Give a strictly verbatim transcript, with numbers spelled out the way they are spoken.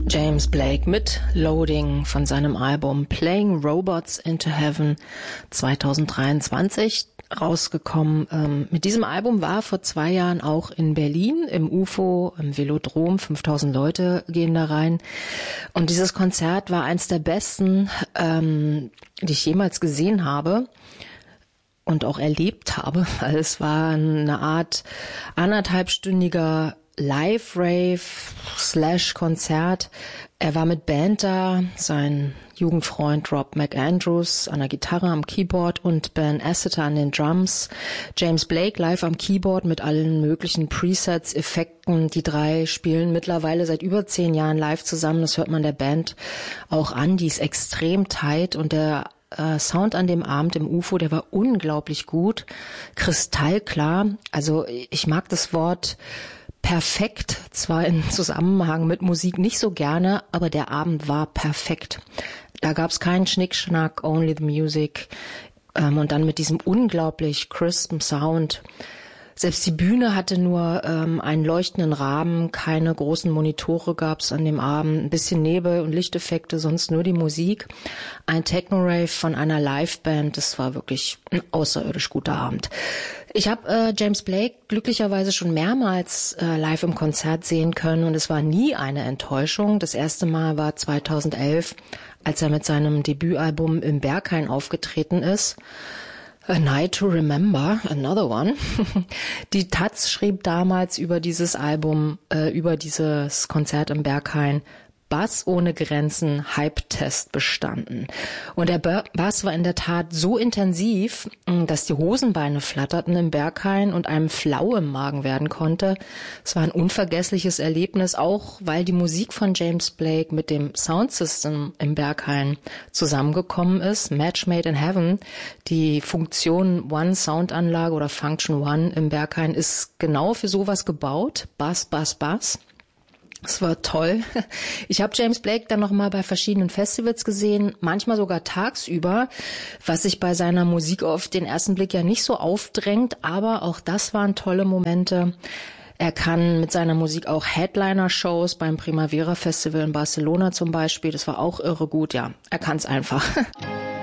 James Blake mit Loading von seinem Album Playing Robots into Heaven zwanzig dreiundzwanzig rausgekommen. Ähm, mit diesem Album war vor zwei Jahren auch in Berlin im U F O, im Velodrom, fünftausend Leute gehen da rein. Und dieses Konzert war eins der besten, ähm, die ich jemals gesehen habe und auch erlebt habe. Also es war eine Art anderthalbstündiger Live-Rave slash Konzert. Er war mit Band da, sein Jugendfreund Rob McAndrews an der Gitarre, am Keyboard und Ben Asseter an den Drums. James Blake live am Keyboard mit allen möglichen Presets, Effekten. Die drei spielen mittlerweile seit über zehn Jahren live zusammen. Das hört man der Band auch an. Die ist extrem tight und der äh, Sound an dem Abend im U F O, der war unglaublich gut. Kristallklar. Also ich mag das Wort perfekt, zwar im Zusammenhang mit Musik nicht so gerne, aber der Abend war perfekt. Da gab's keinen Schnickschnack, only the music, ähm, und dann mit diesem unglaublich crispen Sound. Selbst die Bühne hatte nur ähm, einen leuchtenden Rahmen, keine großen Monitore gab's an dem Abend, ein bisschen Nebel und Lichteffekte, sonst nur die Musik. Ein Techno-Rave von einer Liveband, das war wirklich ein außerirdisch guter Abend. Ich habe äh, James Blake glücklicherweise schon mehrmals äh, live im Konzert sehen können und es war nie eine Enttäuschung. Das erste Mal war zweitausendelf, als er mit seinem Debütalbum im Berghain aufgetreten ist. A Night to Remember, another one. Die Taz schrieb damals über dieses Album, äh, über dieses Konzert im Berghain: Bass ohne Grenzen, Hype-Test bestanden. Und der Bass war in der Tat so intensiv, dass die Hosenbeine flatterten im Berghain und einem flau im Magen werden konnte. Es war ein unvergessliches Erlebnis, auch weil die Musik von James Blake mit dem Soundsystem im Berghain zusammengekommen ist. Match Made in Heaven, die Funktion One Soundanlage oder Function One im Berghain ist genau für sowas gebaut. Bass, Bass, Bass. Es war toll. Ich habe James Blake dann noch mal bei verschiedenen Festivals gesehen, manchmal sogar tagsüber, was sich bei seiner Musik auf den ersten Blick ja nicht so aufdrängt, aber auch das waren tolle Momente. Er kann mit seiner Musik auch Headliner-Shows beim Primavera Festival in Barcelona zum Beispiel, das war auch irre gut, ja, er kann es einfach.